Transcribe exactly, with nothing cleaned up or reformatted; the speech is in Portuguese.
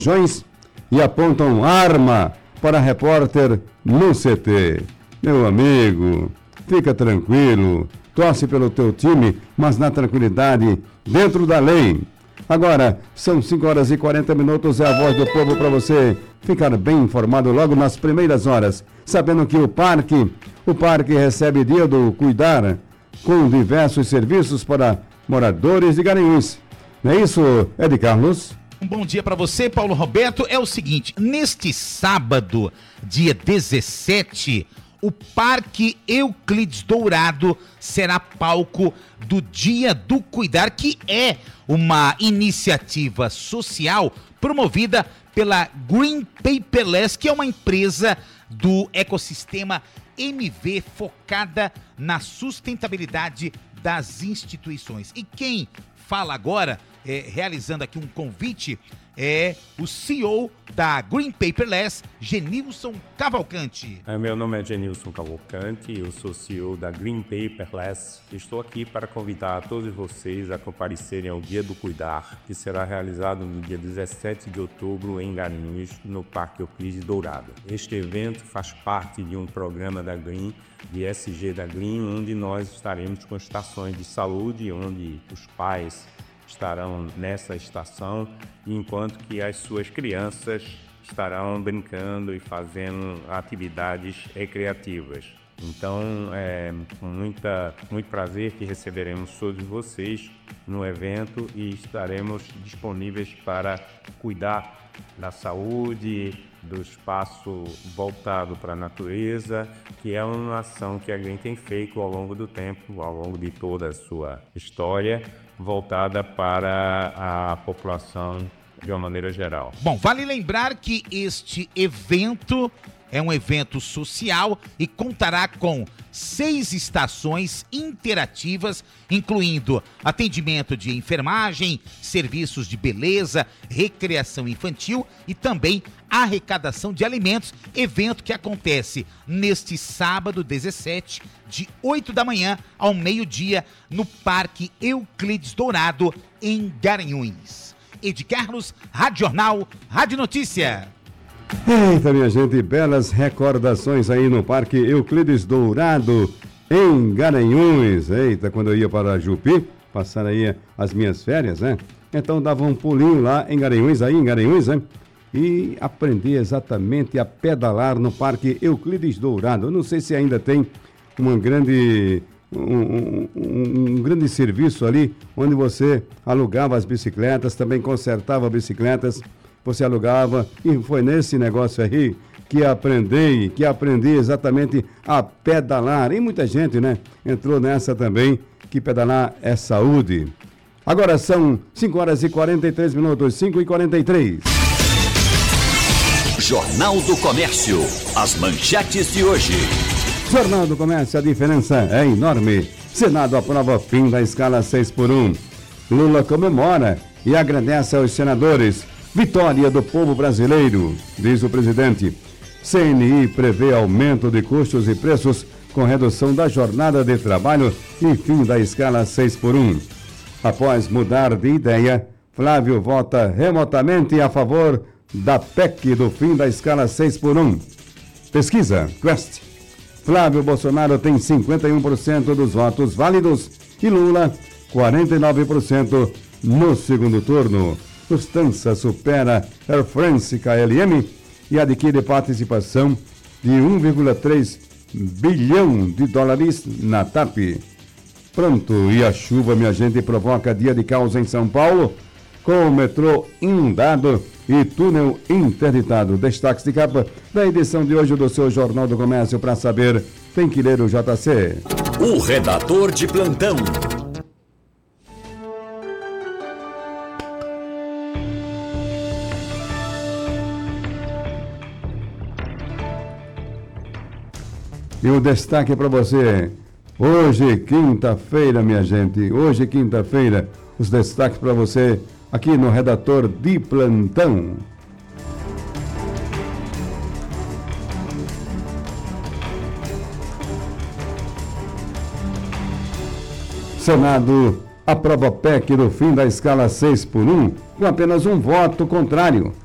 e apontam arma para repórter no C T. Meu amigo, fica tranquilo, torce pelo teu time, mas na tranquilidade, dentro da lei. Agora, são cinco horas e quarenta minutos, é a voz do povo para você ficar bem informado logo nas primeiras horas, sabendo que o parque, o parque recebe dia do cuidar com diversos serviços para moradores de Garanhuns. Não é isso, Ed Carlos? Um bom dia para você, Paulo Roberto. É o seguinte, neste sábado, dia dezessete, o Parque Euclides Dourado será palco do Dia do Cuidar, que é uma iniciativa social promovida pela Green Paperless, que é uma empresa do ecossistema M V focada na sustentabilidade das instituições. E quem fala agora, é, realizando aqui um convite, é o C E O da Green Paperless, Genilson Cavalcante. Meu nome é Genilson Cavalcante, eu sou C E O da Green Paperless. Estou aqui para convidar todos vocês a comparecerem ao Dia do Cuidar, que será realizado no dia dezessete de outubro em Garanhuns, no Parque Euclides Dourado. Este evento faz parte de um programa da Green, de S G da Green, onde nós estaremos com estações de saúde, onde os pais estarão nessa estação, enquanto que as suas crianças estarão brincando e fazendo atividades recreativas. Então, é com muita, muito prazer que receberemos todos vocês no evento e estaremos disponíveis para cuidar da saúde, do espaço voltado para a natureza, que é uma ação que a Green tem feito ao longo do tempo, ao longo de toda a sua história, voltada para a população de uma maneira geral. Bom, vale lembrar que este evento é um evento social e contará com seis estações interativas, incluindo atendimento de enfermagem, serviços de beleza, recreação infantil e também arrecadação de alimentos, evento que acontece neste sábado dezessete, de oito da manhã ao meio-dia, no Parque Euclides Dourado, em Garanhuns. Ed Carlos, Rádio Jornal, Rádio Notícia. Eita, minha gente, belas recordações aí no Parque Euclides Dourado, em Garanhuns. Eita, quando eu ia para Jupi, passar aí as minhas férias, né? Então dava um pulinho lá em Garanhuns, aí em Garanhuns, né? E aprendi exatamente a pedalar no Parque Euclides Dourado. Eu não sei se ainda tem uma grande, um, um, um grande serviço ali, onde você alugava as bicicletas, também consertava bicicletas, você alugava, e foi nesse negócio aí que aprendi, que aprendi exatamente a pedalar. E muita gente, né, entrou nessa também, que pedalar é saúde. Agora são cinco horas e quarenta e três minutos, cinco e quarenta e três. Jornal do Comércio, as manchetes de hoje. Jornal do Comércio, a diferença é enorme. Senado aprova fim da escala seis por um. Lula comemora e agradece aos senadores. Vitória do povo brasileiro, diz o presidente. C N I prevê aumento de custos e preços com redução da jornada de trabalho e fim da escala seis por um. Após mudar de ideia, Flávio vota remotamente a favor da P E C do fim da escala seis por um. Pesquisa Quest. Flávio Bolsonaro tem cinquenta e um por cento dos votos válidos e Lula quarenta e nove por cento no segundo turno. Lufthansa supera Air France K L M e adquire participação de um vírgula três bilhão de dólares na T A P. Pronto, e a chuva, minha gente, provoca dia de caos em São Paulo, com o metrô inundado e túnel interditado. Destaques de capa da edição de hoje do seu Jornal do Comércio. Para saber, tem que ler o J C. O redator de plantão. E o destaque para você, hoje quinta-feira, minha gente, hoje quinta-feira, os destaques para você aqui no Redator de Plantão. Senado aprova P E C do fim da escala seis por um com apenas um voto contrário.